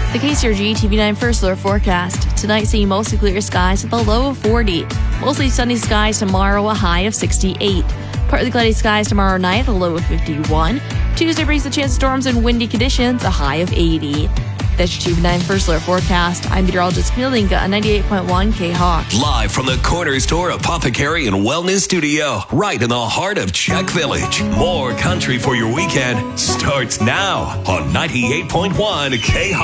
The KCRG TV9 First Alert forecast. Tonight, seeing mostly clear skies with a low of 40. Mostly sunny skies tomorrow, a high of 68. Partly cloudy skies tomorrow night, a low of 51. Tuesday brings the chance of storms and windy conditions, a high of 80. That's your TV9 First Alert forecast. I'm meteorologist Camille Linka on 98.1 K-Hawk. Live from the corner store Apothecary and Wellness Studio, right in the heart of Czech Village. More country for your weekend starts now on 98.1 K-Hawk.